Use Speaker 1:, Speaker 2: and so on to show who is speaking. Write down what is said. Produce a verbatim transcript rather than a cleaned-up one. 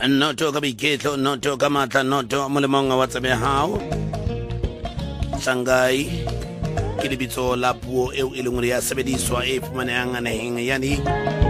Speaker 1: noto ka boiketlo, noto ka matla, noto molemong wa tsamehao. Shanghai ke lebitso la puo eo e leng hore ya sebediswa e fumanehang naheng yani